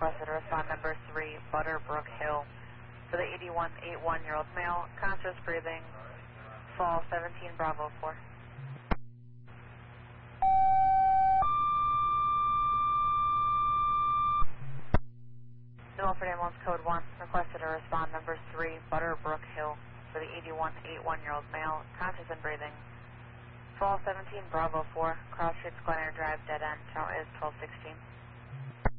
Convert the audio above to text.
requested to respond number 3, Butterbrook Hill. For the 81-year-old male, conscious breathing, fall 17 Bravo 4. New Milford Ambulance Code 1, requested to respond number 3, Butterbrook Hill. For the 81-year-old male, conscious and breathing, fall 17 Bravo 4, Cross Streets, Glen Air Drive, dead end, channel is 1216.